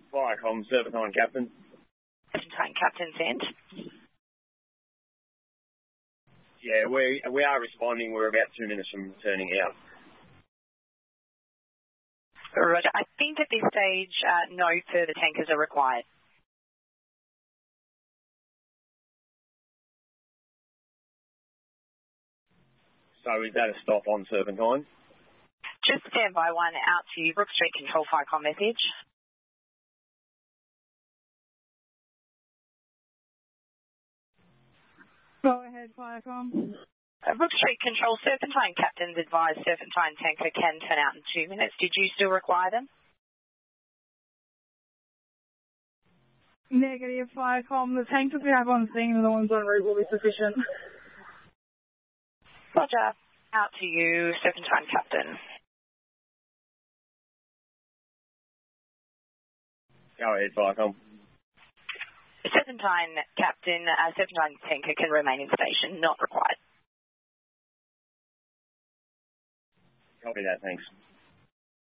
Viacom, Serpentine Captain. Serpentine Captain sent. Yeah, we are responding. We're about 2 minutes from turning out. Roger. I think at this stage, no further tankers are required. So is that a stop on Serpentine? Just stand by one out to you. Brook Street Control Viacom message. Go ahead, Viacom. Brook Street Control, Serpentine Captains advise Serpentine tanker can turn out in 2 minutes. Did you still require them? Negative, Viacom. The tankers we have on scene and the ones en route will be sufficient. Roger. Out to you, Serpentine Captain. Go ahead, Viacom. Serpentine Captain, Serpentine tanker can remain in station, not required. Copy that, thanks.